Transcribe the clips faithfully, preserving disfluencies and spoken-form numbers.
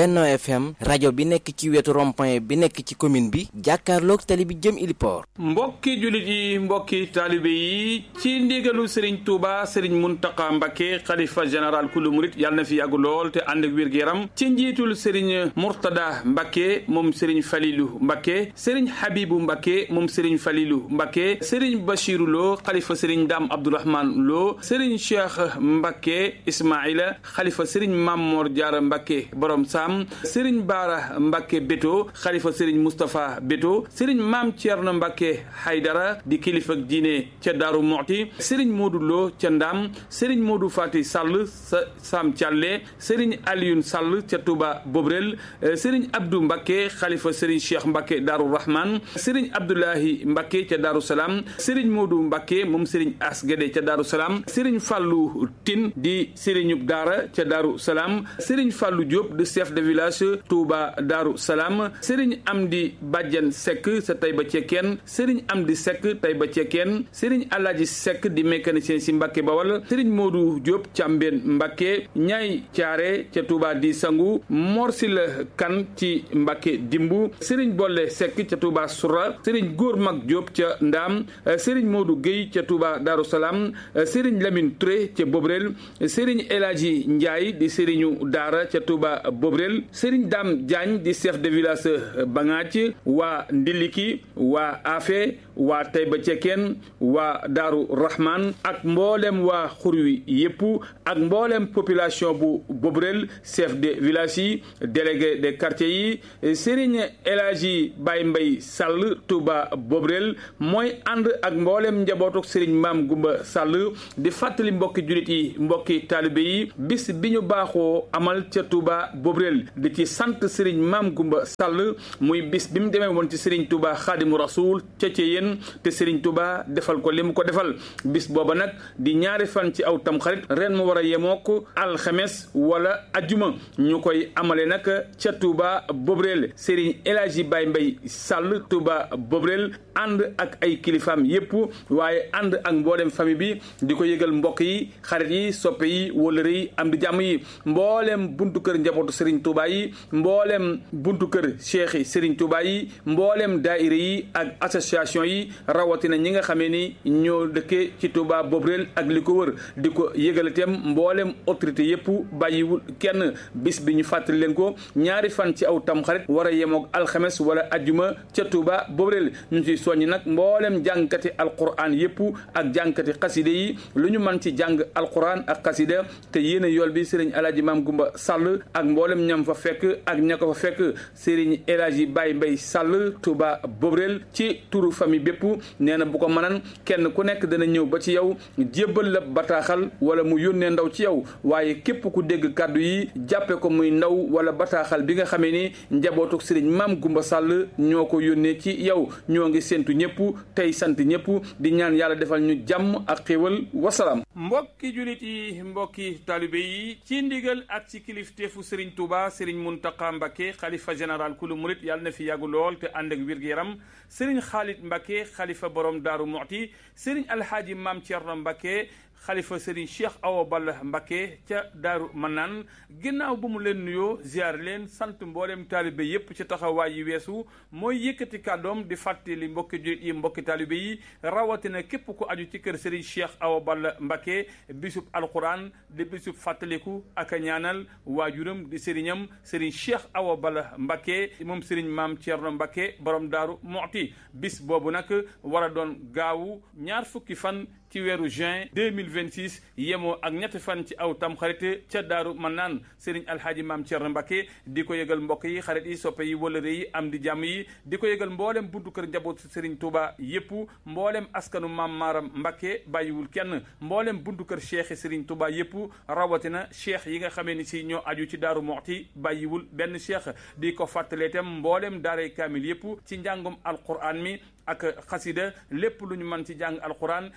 Benno F M rajo bi nekk ci wetu rond-point bi nekk ci commune bi jàkkaarloog tali bi jëm Iliport. mbokki jullit yi mbokki taalibe yi ci ndigalu Serigne Touba Serigne Mountakha Mbacké xalifa général kulu murit yàlla na fi yàgg lool te ànd ak wér-gu-yaram ci njiitul Serigne Mourtada Mbacké moom Serigne Falilou Mbacké Serigne Habibou Mbacké moom Serigne Falilou Mbacké Serigne Bachirou Lo xalifa Serigne Dame Abdourahmane Lo Serigne Cheikh Mbacké Ismaïla xalifa Serigne Mamor Diarra Mbacké borom Sam Serigne Bara Mbacké Beto xalifa Serigne Moustapha Beto Serigne Mame Thierno Mbacké Haydara di kilifa diine ca Daaru Muxti Serigne Modou Lo ca Ndam Serigne Modou Fati Sall sa Sam Thialé Serigne Alioune Sall ca Touba Bobrel Serigne Abdou Mbacké xalifa Serigne Cheikh Mbacké Daaru Rahman Serigne Abdoulahi Mbacké ca Daaru Salaam Serigne Modou Mbacké moom Serigne As Guédé ca Daaru Salaam Serigne Fallou Tine di Serigne Daara ca Daaru Salaam Serigne Fallou Diop de chef de village Touba Daaru Salaam Serigne Amdi Badiane Seck sa Taïba Cekkeen Serigne Amdi Seck Taïba Cekkeen Serigne Alaaji Seck di mécanicien si Mbacké Bawal Serigne Modou Diop Cambeen Mbacké Ñaay Caare ca Touba di Sangu Morsila Kan ci Mbacké Dimbu Serigne Bolle Seck ca Touba Soura Serigne Góor Mag Diop ca Ndaam Serigne Modou Gueye ca Touba Daaru Salaam Serigne Lamine Touré ca Bobrel Serigne Elaaji Ndiaye di Serigne Daara ca Touba Bobrel Serigne Dame Diagne di chef de village Bangaaj waa Ndiliki waa Afe waa Taïba Cekkeen waa Daaru Rahman ak mboolem waa Xurwi yépp ak mboolem population bu Bobrel chef de village yi délégué de quartier yi Serigne Elaaji Baye Mbaye Sall Touba Bobrel mooy ànd ak mboolem njabootuk Serigne Maam Gumba Sall di fàttali mbokki julit yi mbokki taalibe yi bis bi ñu baaxoo amal ca Touba Bobrel di ci sant Serigne Maam Gumba Sall muy bis bi mu demee woon ci Serigne Touba Xaadimu Rasuul ca Ceyeen te Serigne Touba defal ko li mu ko defal bis booba nag di ñaari fan ci aw tamxarit ren mu war a yemook alxames wala ajuma ñu koy amale nag ca Touba Bobrel Serigne Elaaji Baye Mbaye Sall Touba Bobrel ànd ak ay kilifaam yépp waaye ànd ak mboolem famille bi di ko yëgal mbokk yi xarit yi soppe yi wóllëre yi am di jàmm yi mboolem buntu kër njabootu Serigne Touba yi mboolem buntu kër cheikh yi Serigne Touba yi mboolem daayira yi ak association yi rawatina ñi nga xamee ni ñoo dëkkee ci Touba Bobrel ak li ko wër di ko yëgal itam mboolem autorité yépp bàyyiwul kenn bis bi ñu fàttali leen ko ñaari fan ci aw tamxarit war a yemoog alxames wala ajjuma ca Touba Bobrel ñu ci soññi nag mboolem jàngkati alquran yépp ak jàngkati xaside yi lu ñu mën ci jàng alquran ak xasida te yéen a yool bi Serigne Alaaji Maam Gumba Sall ak mboolem ñam fa fekk ak ña ko fa fekk Serigne Elaaji Baye Mbaye Sall Touba Bobrel ci turu famille bépp nee na bu ko mënan kenn ku nekk dana ñëw ba ci yow jébbal la bataaxal wala mu yónnee ndaw ci yow waaye képp ku dégg kàddu yi jàppe ko muy ndaw wala bataaxal bi nga xamee ni njabootuk Serigne Maam Gumba Sall ñoo ko yónnee ci yow ñoo ngi séntu ñëpp tey sant ñëpp di ñaan yàlla defal ñu jàmm ak xéewal wasalaam. mbokki julit yi mbokki taalibe yi ci ndigal ak ci kilifteefu Serigne Touba Serigne Mountakha Mbacké xalifa général kulu murit yàlla na fi yàggu lool te ànd ak wér-gu-yaram Serigne Khalid Mbacké xalifa borom Daaru Muxti Serigne Alhaaji Maam Thierno Mbacké xalifa Serigne Cheikh Awa Balla Mbacké ca Daaru Manaan ginnaaw bu mu leen nuyoo ziar leen sant mboolem taalibe yépp ci taxawaay yi weesu mooy yëkkati kàddoom di fàttali mbokki julit yi mbokki taalibe yi rawatina képp ku aju ci kër Serigne Cheikh Awa Balla Mbacké bisub alquran di bisub fàttaliku ak a ñaanal waajuram di sëriñam Serigne Cheikh Awa Balla Mbacké moom Serigne Maam Thierno Mbacké borom Daaru Muxti bis boobu nag war a doon gaawu ñaar fukki fan ci weeru juin deux mille vingt-six yemoo ak ñetti fan ci aw tam xarit ca Daaru Manaan Serigne Alhaaji Maam Thierno Mbacké di ko yëgal mbokk yi xarit yi soppe yi wëllëre yi am di jàmm yi di ko yëgal mboolem buntu kër njaboot Serigne Touba yépp mboolem askanu Maam Maaram Mbacké bàyyiwul kenn mboolem buntu kër cheikh Serigne Touba yépp rawatina cheikh yi nga xamee ni si ñoo aju ci Daaru Muxti bàyyiwul benn cheikh di ko fàttalee itam mboolem daaray kaamil yépp ci njàngum alquran mi ak xasida lépp lu ñu mën ci jàng alquran yéen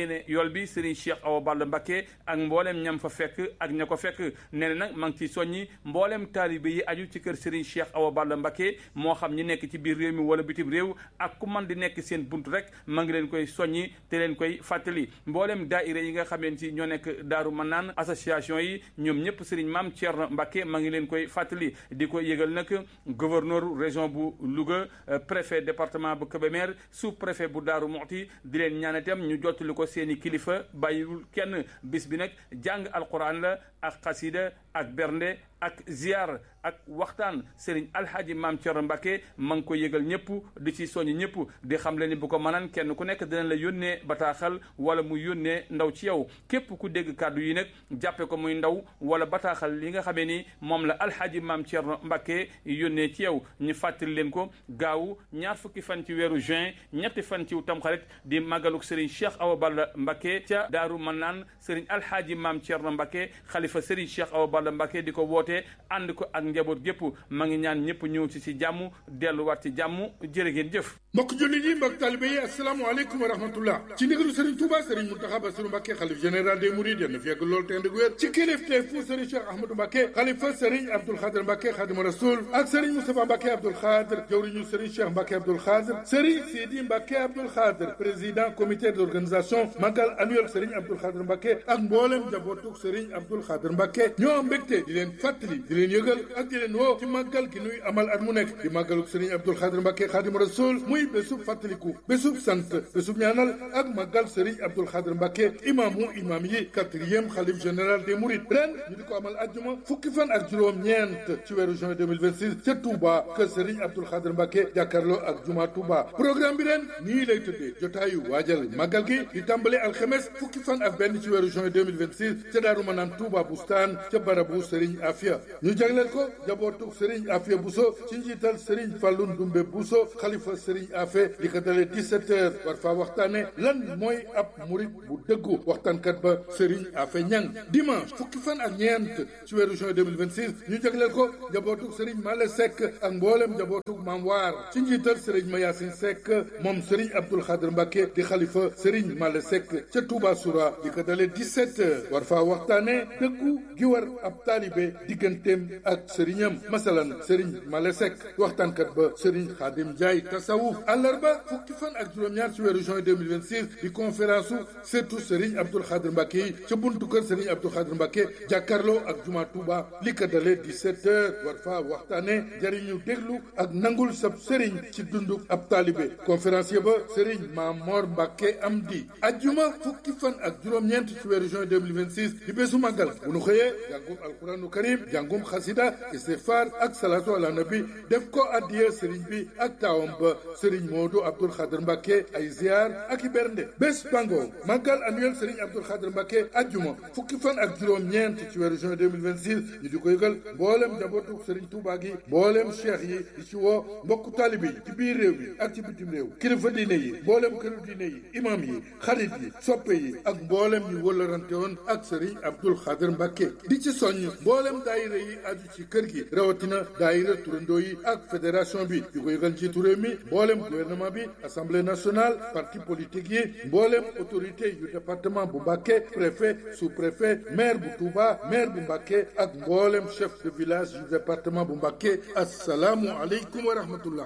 yéene yool bi Serigne Cheikh Awa Balla Mbacké ak mboolem ñam fa fekk ak ña ko fekk nee na nag maa ngi ciy soññi mboolem taalibe yi aju ci kër Serigne Cheikh Awa Balla Mbacké moo xam ñi nekk ci biir réew mi wala bitim réew ak ku man di nekk seen bunt rek maa ngi leen koy soññi te leen koy fàttali mboolem daayira yi nga xameen ci ñoo nekk Daaru Manaan association yi ñoom ñëpp Serigne Mame Thierno Mbacké maa ngi leen koy fàttali di ko yëgal nag gouverneur région bu Louga préfet département bu Kébémer sous préfet bu Daaru Muxti di leen ñaan itam ñu jottali ko seeni kilifa bàyyiwul kenn bis bi nag jàng alquran la ak xasida ak bernde ak ziar ak waxtaan Serigne Alhaji Mame Thierno Mbacké ma ngi ko yëgal ñëpp di ci soññ ñëpp di xam le ni bu ko mënaan kenn ku nekk dinañ la yónnee bataaxal wala mu yónnee ndaw ci yow képp ku dégg kàddu yi nag jàppe ko muy ndaw wala bataaxal li nga xamee ni moom la Alhaji Mame Thierno Mbacké yónnee ci yow ñu fàttali leen ko gaawu ñaar fukki fan ci weeru juin ñetti fan ci tamxarit di màggaluk Serigne Cheikh Awa Balla Mbacké ca Daaru Manaan Serigne Alhaji Mame Thierno Mbacké xalifa Serigne Cheikh Awa Balla Mbacké di ko woote ànd ko ak njaboot gépp ma ngi ñaan ñëpp ñëw ci ci jàmm delluwaat ci jàmm jërë ngeen jëf. mbokk jullit yi mbokk talibe yi asalaamaaleykum wa rahmatullah ci ndigalu Serigne Touba Serigne Mountakha Bassirou Mbacké xalif général des Mourides yal na fi yàgg lool te ànd ak wér ci kilifteefu Serigne Cheikh Ahmadou Mbacké xalifa Serigne Abdoul Khadr Mbacké Khadimu Rasoul ak Serigne Moustapha Mbacké Abdoul Khadr jawriñu Serigne Cheikh Mbacké Abdoul Khadr Serigne Sidi Mbacké Abdoul Khadr président comité d'organisation magal annuel Serigne Abdoul Khadr Mbacké ak mboolem njabootu Serigne Abdoul Khadr Mbacké ñoo am mbégte di leen fàttali di leen yëgal ak di leen woo ci màggal gi nuy amal at mu nekk di màggaluk Serigne Abdoul Khadr Mbacké Khadimu Rasoul muy bésub fàttaliku bésub sant bésub ñaanal ak màggal Serigne Abdoul Khadr Mbacké imaamu imaam yi quatrième xalif général des Mourides ren ñu di ko amal ajjuma fukki fan ak juróom-ñeent ci weeru juin deux mille vingt-six ca Touba kër Serigne Abdoul Khadr Mbacké jàkkaarloo ak juma Touba programme bi ren nii lay tëddee jotaayu waajal màggal gi di tàmbale alxemes fukki fan ak benn ci weeru juin deux mille vingt-six ca Daaru Manaan Touba Bustaan ca barabu Serigne Afia ñu jagleel ko jabootu Serigne Afia Bousso ci njiital Serigne Fallou Ndoumbe Bousso xalifa Serigne Afia di ko dalee dix-sept heures war faa waxtaane lan mooy ab murit bu dëggu waxtaankat ba Serigne Afia Ñang dimanche fukki fan ak ñeent ci weeru juin deux mille vingt-six ñu jagleel ko jabootu Serigne Male Seck ak mboolem jabootu Maam Waar ci njiital Serigne Mayasin Seck moom Serigne Abdoul Khadr Mbacké di xalifa Serigne Male Seck ca Touba Soura di ko dalee dix-sept heures war faa waxtaane dëggu gi war ab taalibe digganteem ak sëriñam masalan Serigne Male Seck waxtaankat ba Serigne Khadim Ndiaye tasawuf àllarba fukki fan ak juróom-ñaar ci weeru juin deux mille vingt-six di conférence u surtout Serigne Abdoul Khadr Mbacké yi ca buntu kër Serigne Abdoul Khadr Mbacké jàkkaarloo ak juma Touba li ko dalee dix-sept heures war faa waxtaane jariñu déglu ak nangul sab Serigne ci dundu ab taalibe conférencier ba Serigne Mamor Mbacké Amdi ajjuma fukki fan ak juróom-ñeent ci weeru juin deux mille vingt-six di bésu màggal bu nu xëyee jàngum alquranu karim jàngum xasida istighfar ak salatu ala nabi def ko addiya Serigne bi ak taawam ba Serigne Modou Abdoul Khadr Mbacké ay ziar ak i bernde bés bango màggal annuel Serigne Abdoul Khadr Mbacké ajjuma fukki fan ak juróom-ñeent ci weeru juin deux mille vingt-six ñu di ko yëgal mboolem njabootu Serigne Touba gi mboolem cheikh yi di ci woo mbokku taalibe yi ci biir réew mi ak ci bitim réew kilifa diine yi mboolem këru diine yi imam yi xarit yi soppe yi ak mboolem ñu wëllarante woon ak Serigne Abdoul Khadr Mbacké di ci soññ mboolem daayira yi aju ci kër gi rawatina daayira turandoo yi ak fédération bi di ko yëgal njiitu réew mi mboolem gouvernement bi assemblée nationale parti politique yi mboolem autorité yu département bu Mbacké préfet sous-préfet maire bu Touba maire bu Mbacké ak mboolem chef de village yu département bu Mbacké assalaamu aleykum wa rahmatullah.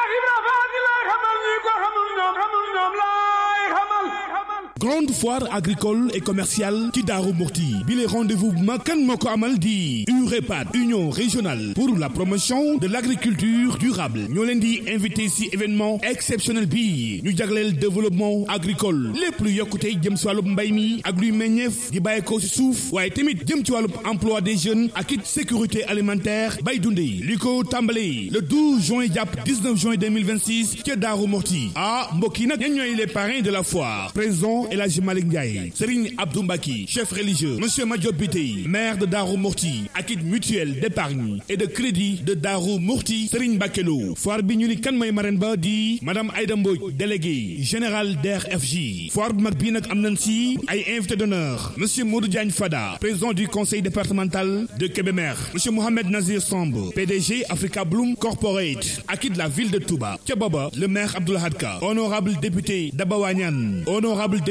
Grande foire agricole et commerciale ci Darou Mouhty bi les rendez-vous makan moo ko amal di U R E P A D union régionale pour la promotion de l'agriculture durable ñoo leen di invité ci événement exceptionnel bi ñu jagleel développement agricole lépp lu yokkute jëm ci wàllub mbay mi ak luy meññeef di bàyyeekoo ci suuf waaye tamit jëm ci wàllub emploi des jeunes ak it sécurité alimentaire bay dundee li ko tàmbalee le douze juin jàpp dix-neuf juin deux mille vingt-six ca Darou Mouhty ah mbokk yi nag ñen ñooy les parrains de la foire président El Hadji Malick Ndiaye Serigne Abdou Mbaki chef religieux Monsieur Madiop Biteye maire de Darou Mouhty ak it mutuelle d'épargne et de crédit de Darou Mouhty Serigne Bakelo foire bi ñu ni kan mooy marraine ba di madame Aïda Mbodj déléguée générale D R F J foire bu mag bii nag am nañ si ay invité d'honneur Monsieur Modou Diagne Fada président du conseil départemental de Kébémer Monsieur Mohamed Nazir Samb P D G Africa Bloom Corporate ak it la ville de Touba ca booba le maire Abdoul Ahad Ka honorable député Daba Wañan honorable député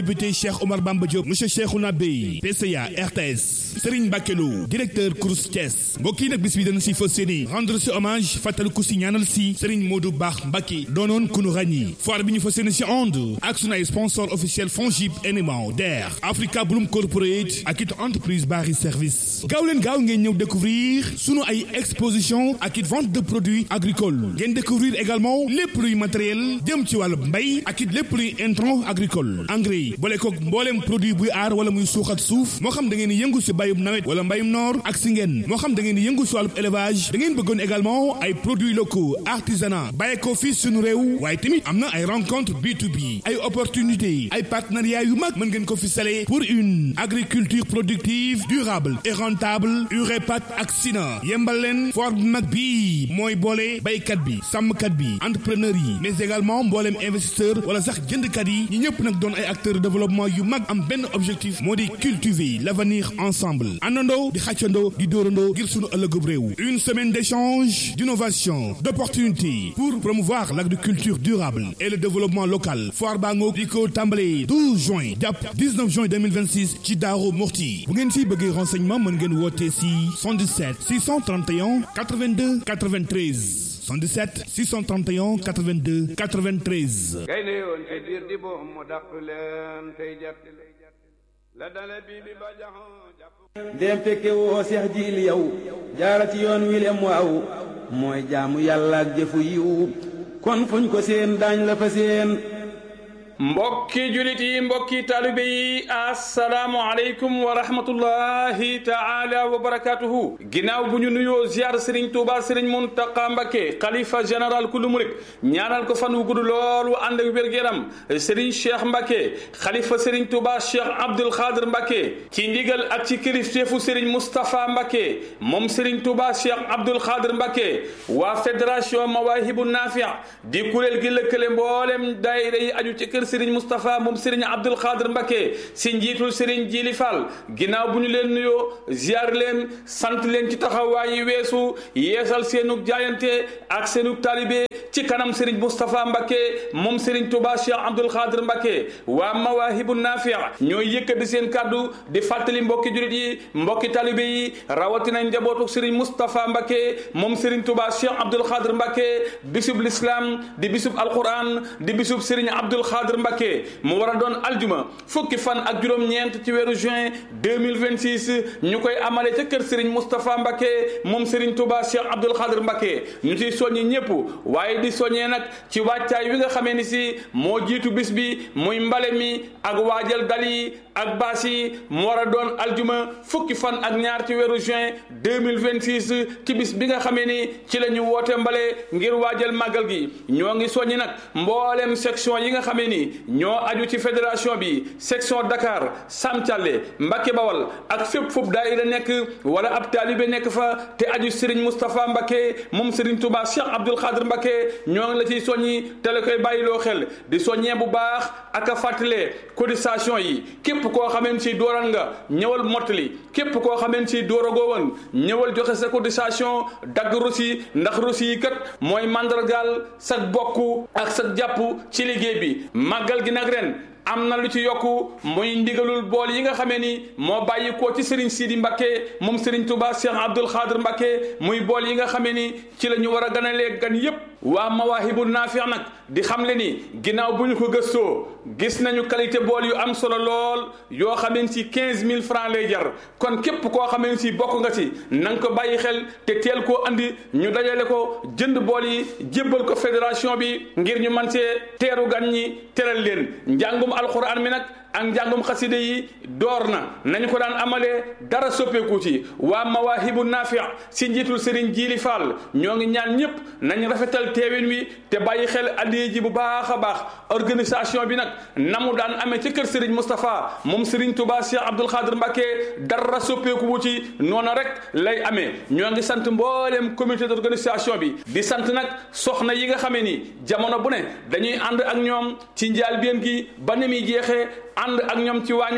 député Cheikh Omar Bamba Diop monsieur Cheikhouna Bey P C A R T S Serigne Mbacké Lo directeur Crous Thiès mbokk yi nag bis bi dana si fas yéene rendre si hommage fàttaliku si ñaanal si Serigne Modou Baax Mbacké doonoon ku nu ràññi foire bi ñu fas yéene si onde ak sunu ay sponsor officiel Fongib N M A D E R Africa Bloom Corporate ak it entreprise Bari Service gaaw leen gaaw ngeen ñëw découvrir sunu ay exposition ak it vente de produits agricoles ngeen découvrir également lépp luy matériel jëm ci wàllu mbay ak it lépp luy intrant agricole engrais boole koog mbooleem produit buy aar wala muy suuxat suuf moo xam da ngeen di yëngu si bayum nawet wala mbayum noor ak si ngeen moo xam da ngeen di yëngu si wàllu élevage da ngeen bëggoon également ay produits locaux artisanat bàyyi ko fii sunu réew waaye tamit am na ay rencontre B to B ay opportunité ay partenariat yu mag mën ngeen ko fi sale pour une agriculture productive durable et rentable UREPAT ak Sina yembal leen foire bu mag bi mooy boole baykat bi sàmmkat bi entrepreneur yi mais également mbooleem investisseur wala sax jëndkat yi ñi ñëpp nag doon ay acteurs de développement yu mag am benn objectif moo di cultiver l'avenir ensemble àndandoo di xàccandoo di dóorandoo ngir sunu ëllëgub réew une semaine d'échange d'innovation d'opportunités pour promouvoir l'agriculture durable et le développement local foire baa ngoog di ko tàmbale douze juin jàpp dix-neuf juin deux mille vingt-six ci Darou Mourti bu ngeen si bëggee renseignement mën ngeen woote si soixante-dix-sept six cent trente et un quatre-vingt-deux quatre-vingt-treize soixante-dix-sept six cent trente et un quatre-vingt-deux quatre-vingt-treize gaynde yoon te biir di boom mu dàq leen tey jàpp la dale bi bi ba jaxoo ndéem fekke woo seex jiil yow jaara ci yoon wi lem waaw mooy jaamu yàlla ak jëfu yiw kon fuñ ko seen daañ la fa seen mbokki julit yi mbokki taalibe yi assalaamu aleykum wa rahmatullahi taala wa barakatuhu ginnaaw bu ñu nuyoo ziar Serigne Touba Serigne Mountakha Mbacké xalifa général kulu murit ñaanal ko fan wu gudd loolu ànd ak wér-gu-yaram Serigne Cheikh Mbacké xalifa Serigne Touba Cheikh Abdoul Khadr Mbacké ci ndigal ak ci kilifteefu Serigne Moustapha Mbacké moom Serigne Touba Cheikh Abdoul Khadr Mbacké waa fédération Mawahibou Nafi' di kuréel gi lëkkale mboolem daayira yi aju ci kër Serigne Moustapha moom Serigne Abdoul Khadr Mbacké si njiitul Serigne Djili Fall ginnaaw bu ñu leen nuyoo ziar leen sant leen ci taxawaay yi weesu yeesal seenug jaayante ak seenug taalibe ci kanam Serigne Moustapha Mbacké moom Serigne Touba Cheikh Abdoul Khadr Mbacké waa Mawahibou Nafi' ñooy yëkkati seen kàddu di fàttali mbokki jurit yi mbokki taalibe yi rawatina njabootu Serigne Moustapha Mbacké moom Serigne Touba Cheikh Abdoul Khadr Mbacké bisub l'islam di bisub alquran di bisub Serigne Abdoul Khadr Mbacké mu war a doon aljuma fukki fan ak juróom-ñeent ci weeru juin deux mille vingt-six ñu koy amale ca kër Serigne Moustapha Mbacké moom Serigne Touba Cheikh Abdoul Khadr Mbacké ñu ciy soññi ñëpp waaye di soññee nag ci wàccaay wi nga xamee ni si moo jiitu bis bi muy mbale mi ak waajal dal yi ak baas yi mu war a doon aljuma fukki fan ak ñaar ci weeru juin deux mille vingt-six ci bis bi nga xamee ni ci la ñu woote mbale ngir waajal màggal gi ñoo ngi soññi nag mboolem section yi nga xamee ni ñoo aju ci fédération bi section Dakar Sam Thialé Mbacké Bawal ak fépp foofu daayira nekk wala ab taalibe nekk fa te aju Serigne Moustapha Mbacké moom Serigne Touba Cheikh Abdoul Khadr Mbacké ñoo ngi la ciy soññi te la koy bàyyiloo xel di soññee bu baax ak a fàttalee cotisation yi képp koo xameen si dooran nga ñëwal mottali képp koo xameen si dooragoo woon ñëwal joxe sa cotisation dagg rosi ndax rosi yi kat mooy mandargaal sa bokk ak sa jàpp ci liggéey bi màggal gi nag ren am na lu ci yokku muy ndigalul bool yi nga xamee ni moo bàyyi ko ci Serigne Sidi Mbacké moom Serigne Touba Cheikh Abdoul Khadr Mbacké muy bool yi nga xamee ni ci la ñu war a ganalee gan yépp waa Mawahibou Nafi' nag di xamle ni ginnaaw bu ñu ko gëstoo gis nañu qualité bool yu am solo lool yoo xamee si quinze mille francs lay jar kon képp koo xamee si bokk nga si na nga ko bàyyi xel te teel koo andi ñu dajale ko jënd bool yi jébbal ko fédération bi ngir ñu mën see teeru gan ñi teral leen njàngum alxuraan mi nag ak njàngum xaside yi door na nañu ko daan amalee dara soppeeku ci waa Mawahibou Nafi' si njiitul Serigne Djili Fall ñoo ngi ñaan ñëpp nañ rafetal teewin wi te bàyyi xel addiya ji bu baax a baax organisation bi nag na mu daan amee ci kër Serigne Moustapha moom Serigne Touba Cheikh Abdoul Khadr Mbacké dara soppeeku wu ci noona rek lay amee ñoo ngi sant mbooleem comité d'organisation bi di sant nag soxna yi nga xamee ni jamono bu ne dañuy ànd ak ñoom ci njaalbeen gi ba ni muy jeexee ànd ak ñoom ci waañ wi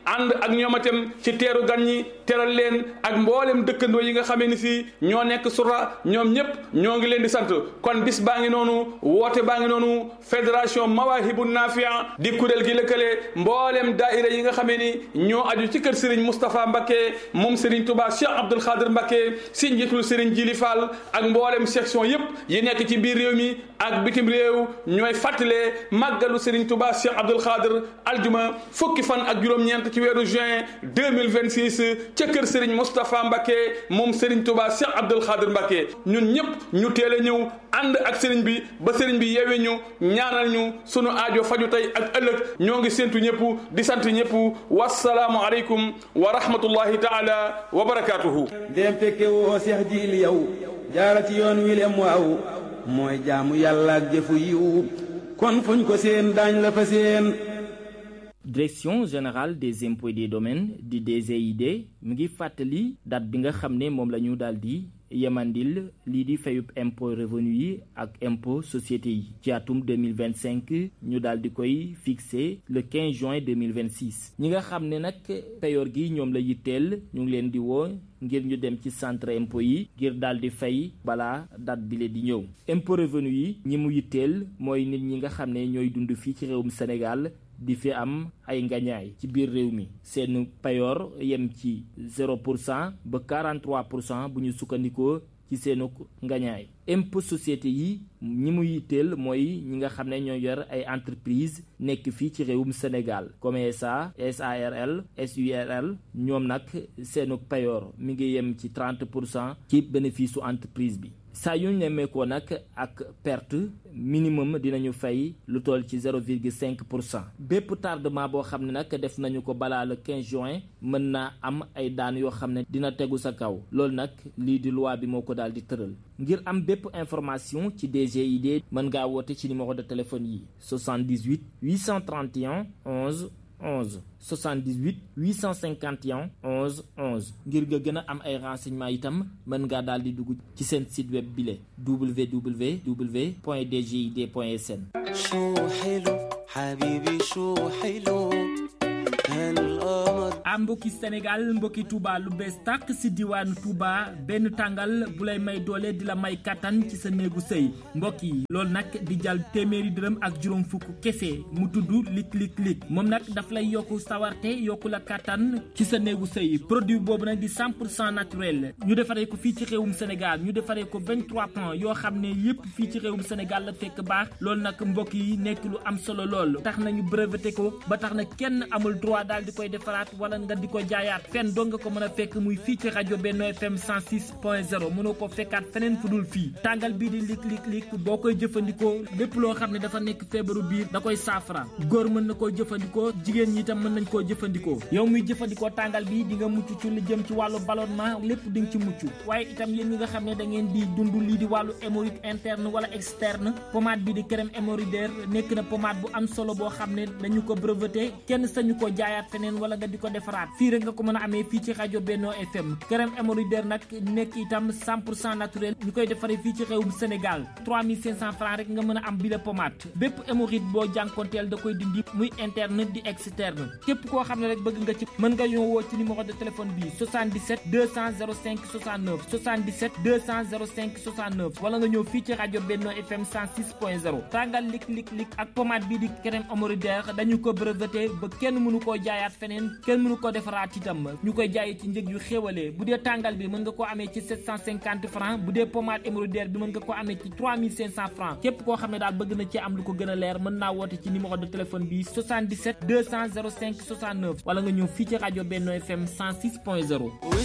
ànd ak ñoom itam ci teeru gan ñi teral leen ak mboolem dëkkandoo yi nga xamee ni si ñoo nekk sura ñoom ñëpp ñoo ngi leen di sant kon bis baa ngi noonu woote baa ngi noonu fédération Mawahibou Nafia di kuréel gi lëkkale mboolem daaira yi nga xamee ni ñoo aju ci kër Serigne Moustapha Mbacké moom Serigne Touba Cheikh Abdoul Khadir Mbacké si njiitul Serigne Djili Fall ak mboolem section yëpp yi nekk ci biir réew mi ak bitim réew ñooy fàttalee màggalu Serigne Touba Cheikh Abdoul Khadir aljuma fukki fan ak juróom-ñeent ci weeru juin deux mille vingt-six ca kër Serigne Moustapha Mbacké moom Serigne Touba Cheikh Abdoul Khadir Mbacké ñun ñëpp ñu teel a ñëw ànd ak Serigne bi ba Serigne bi yeewee ñu ñaanal ñu sunu aajo faju tey ak ëllëg ñoo ngi séntu ñëpp di sant ñëpp wassalaamu aleykum wa rahmatullahi taala wa barakaatuhu. dem fekke woo Seex Jiili yow jaara ci yoon wi lem waaw mooy jaamu yàlla ak jëfu yiw kon fuñ ko seen daañ la fa seen. Direction générale des impôts et des domaines di D G I D mu ngi fàttali date bi nga xam ne moom la ñu daal di yemandil lii di fayub impôt revenu yi ak impôt société yi ci atum deux mille vingt-cinq ñu daal di koy fixé le quinze juin deux mille vingt-six ñi nga xam ne nag payoor gi ñoom la yitteel ñu ngi leen di woo ngir ñu dem ci centre impôt yi ngir daal di fay balaa date bi le di ñëw. impôt revenu yi ñi mu yitteel mooy nit ñi nga xam ne ñooy dund fii ci réewum Sénégal di fi am ay ngañaay ci biir réew mi seen payoor yem ci zéro pour cent ba quarante-trois pour cent bu ñu sukkandikoo ci seenu ngañaay. impôt société yi ñi mu yitteel mooy ñi nga xam ne ñoo yor ay entreprise nekk fii ci réewum Sénégal comme S A S A R L S U R L ñoom nag seenu payoor mi ngi yem ci trente pour cent ci bénéfice su entreprise bi. saa yu ñu nemmeekoo nag ak perte minimum dinañu fay lu toll ci zéro virgule cinq pour cent bépp tardement boo xam ne nag def nañu ko balaa le quinze juin mën naa am ay daan yoo xam ne dina tegu sa kaw loolu nag lii di loi bi moo ko daal di tëral. ngir am bépp information ci D G I D mën ngaa woote ci numéro de téléphone yi soixante-dix-huit huit cent trente et un onze onze soixante-dix-huit huit cent cinquante et un onze onze ngir nga gën a am ay renseignements itam mën ngaa daal di dugg ci seen site web bile w w w point d g i d point s n. ah mbokki Sénégal mbokki Touba lu bees tàq si diwaanu Touba benn tàngal bu lay may doole di la may kattan ci sa néegu sëy mbokk yi loolu nag di jàll téeméeri dërëm ak juróom fukk kese mu tudd lik lik lik moom nag daf lay yokku sawarte yokku la kattan ci sa néegu sëy produit boobu nag di cent pour cent naturel ñu defaree ko fii ci réewum Sénégal ñu defaree ko vingt-trois plans yoo xam ne yépp fii ci réewum Sénégal la fekk baax loolu nag mbokk yi nekk lu am solo lool tax nañu breveté ko ba tax na kenn amul droit daal di koy defaraat wala nga di ko jaayaat fenn doo nga ko mën a fekk muy fii ci rajo Benno F M cent six point zéro mënoo ko fekkaat feneen fu dul fii tàngal bii di lik lik lik boo koy jëfandikoo lépp loo xam ne dafa nekk feebaru biir da koy saafara góor mën na koo jëfandikoo jigéen ñi itam mën nañ koo jëfandikoo yow muy jëfandikoo tàngal bi di nga mucc ci lu jëm ci wàllu ballonnement lépp di nga ci mucc waaye itam yéen ñi nga xam ne da ngeen di dund lii di wàllu hémorroïde interne wala externe pommade bi di crème hémorroïdaire nekk na pommade bu am solo boo xam ne dañu ko breveté kenn sañu ko jaayaat feneen wala nga di ko defaraat fii rek nga ko mën a amee fii ci rajo Benno F M crème hémorroïdaire nag nekk itam cent pour cent naturel ñu koy defaree fii ci réewum Sénégal trois mille cinq cents francs rek nga mën a am bi la pommade bépp hémorroïde boo jànkonteel da koy dindi muy interne di externe képp koo xam ne rek bëgg nga ci mën nga ñoo woo ci numéro de téléphone bi soixante-dix-sept deux cents zéro cinq soixante-neuf soixante-dix-sept deux cents zéro cinq soixante-neuf wala nga ñëw fii ci rajo Benno F M cent six point zéro tàngal lik lik lik ak pommade bii di crème hémorroïdaire dañu ko breveté ba kenn mënu koo jaayaat feneen kenn mënu ko defaraat itam ñu koy jaayee ci njëg yu xéwalee bu dee tàngal bi mën nga ko amee ci sept cent cinquante francs bu dee pommade hémorroïdaire bi mën nga ko amee ci trois mille cinq cents francs képp koo xam ne daal bëgg na ci am lu ko gën a leer mën naa woote ci numéro de téléphone bi soixante-dix-sept deux cents zéro cinq soixante-neuf wala nga ñëw fii ci rajo Benno F M cent six point zéro